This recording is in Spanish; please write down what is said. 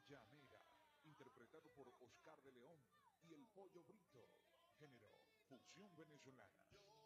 Llanera, interpretado por Oscar de León y el Pollo Brito, género fusión venezolana.